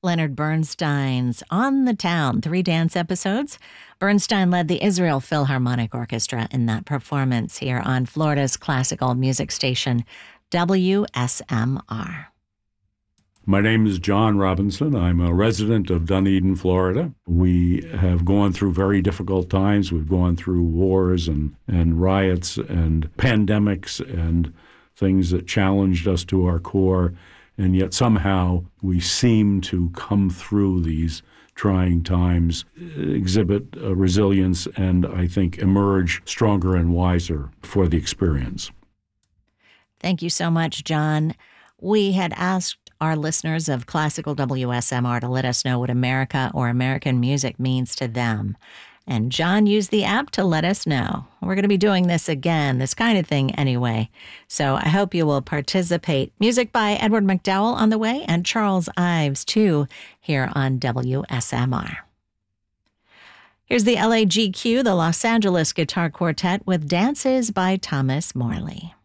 Leonard Bernstein's On the Town, 3 dance episodes. Bernstein led the Israel Philharmonic Orchestra in that performance here on Florida's classical music station, WSMR. My name is John Robinson. I'm a resident of Dunedin, Florida. We have gone through very difficult times. We've gone through wars and riots and pandemics and things that challenged us to our core. And yet somehow we seem to come through these trying times, exhibit resilience, and I think emerge stronger and wiser for the experience. Thank you so much, John. We had asked our listeners of Classical WSMR to let us know what America or American music means to them. And John used the app to let us know. We're going to be doing this again, this kind of thing anyway. So I hope you will participate. Music by Edward McDowell on the way, and Charles Ives, too, here on WSMR. Here's the LAGQ, the Los Angeles Guitar Quartet, with Dances by Thomas Morley.